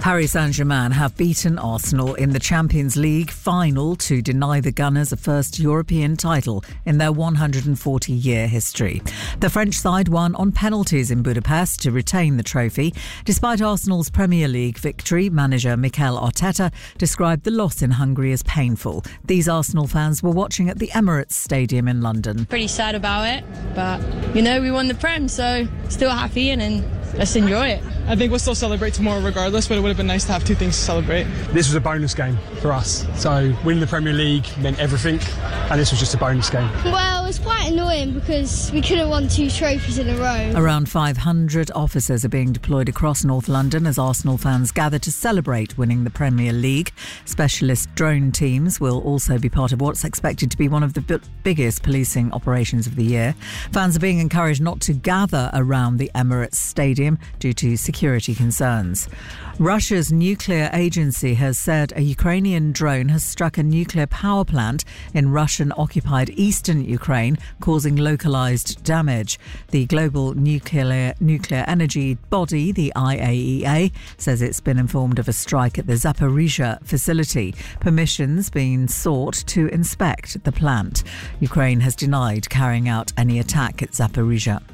Paris Saint-Germain have beaten Arsenal in the Champions League final to deny the Gunners a first European title in their 140-year history. The French side won on penalties in Budapest to retain the trophy. Despite Arsenal's Premier League victory, manager Mikel Arteta described the loss in Hungary as painful. These Arsenal fans were watching at the Emirates Stadium in London. Pretty sad about it, but we won the Prem, so still happy and let's enjoy it. I think we'll still celebrate tomorrow regardless, but it would have been nice to have two things to celebrate. This was a bonus game for us, so winning the Premier League meant everything, and this was just a bonus game. Well, it's quite annoying because we could have won 2 trophies in a row. Around 500 officers are being deployed across North London as Arsenal fans gather to celebrate winning the Premier League. Specialist drone teams will also be part of what's expected to be one of the biggest policing operations of the year. Fans are being encouraged not to gather around the Emirates Stadium due to security concerns. Russia's nuclear agency has said a Ukrainian drone has struck a nuclear power plant in Russian-occupied eastern Ukraine, causing localised damage. The global nuclear energy body, the IAEA, says it's been informed of a strike at the Zaporizhzhia facility. Permissions being sought to inspect the plant. Ukraine has denied carrying out any attack at Zaporizhzhia.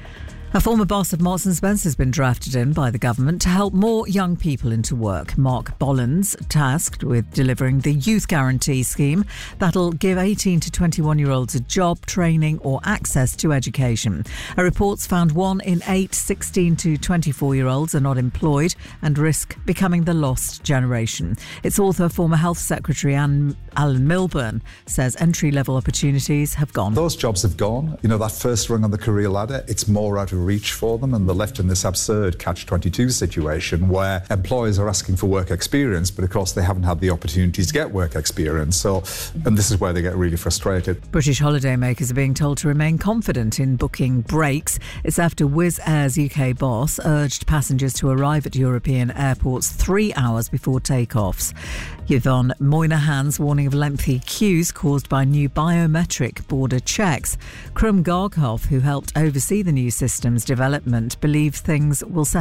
A former boss of Marks & Spencer has been drafted in by the government to help more young people into work. Mark Bollins, tasked with delivering the Youth Guarantee scheme that'll give 18 to 21-year-olds a job, training or access to education. A report's found 1 in 8 16 to 24-year-olds are not employed and risk becoming the lost generation. Its author, former Health Secretary Alan Milburn, says entry-level opportunities have gone. Those jobs have gone. That first rung on the career ladder, it's more out of reach for them, and they're left in this absurd catch-22 situation where employers are asking for work experience, but of course they haven't had the opportunities to get work experience. And this is where they get really frustrated. British holidaymakers are being told to remain confident in booking breaks. It's after Wizz Air's UK boss urged passengers to arrive at European airports 3 hours before takeoffs. Yvonne Moynihan's warning of lengthy queues caused by new biometric border checks. Krum Garkov, who helped oversee the new system's development, believes things will settle